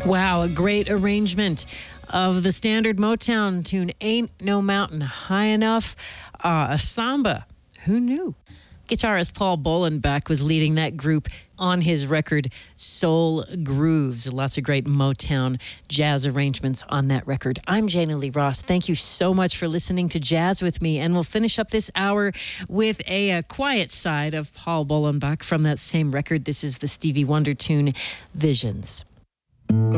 Wow, a great arrangement of the standard Motown tune, Ain't No Mountain High Enough. A samba. Who knew? Guitarist Paul Bolenbach was leading that group on his record Soul Grooves. Lots of great Motown jazz arrangements on that record. I'm Jana Lee Ross. Thank you so much for listening to Jazz with me. And we'll finish up this hour with a quiet side of Paul Bolenbach from that same record. This is the Stevie Wonder tune, Visions.